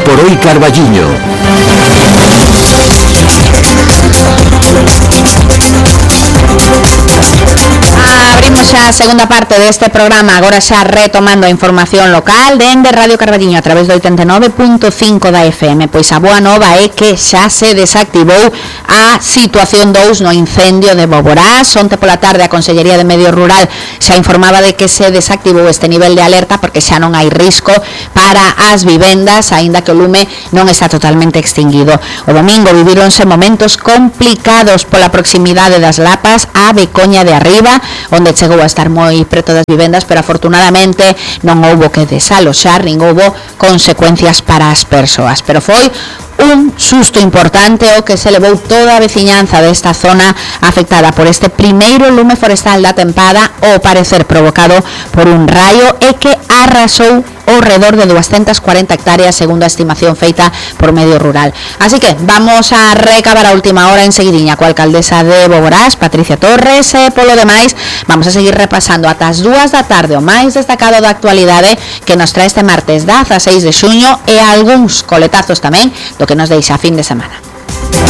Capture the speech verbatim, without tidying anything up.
por hoy Carballiño. Abrimos xa a segunda parte deste programa, agora xa retomando a información local dende Radio Carballiño a través do oitenta e nove punto cinco da F M. Pois a boa nova é que xa se desactivou a situación dous no incendio de Boborás. Onte pola tarde a Consellería de Medio Rural xa informaba de que se desactivou este nivel de alerta porque xa non hai risco para as vivendas, aínda que o lume non está totalmente extinguido. O domingo vivíronse momentos complicados pola proximidade das lapas a Becoña de Arriba, onde chegou a estar moi preto das vivendas, pero afortunadamente non houbo que desaloxar, nin houbo consecuencias para as persoas, pero foi un susto importante o que se levou toda a veciñanza desta zona afectada por este primeiro lume forestal da tempada, ao parecer provocado por un raio e que arrasou ao redor de doscientas cuarenta hectáreas segundo a estimación feita por Medio Rural. Así que vamos a recabar a última hora en seguidiña coa alcaldesa de Boborás, Patricia Torres, e polo demais vamos a seguir repasando ata as dúas da tarde o máis destacado da actualidade que nos trae este martes dezaseis de xuño e algúns coletazos tamén do que nos deixa a fin de semana.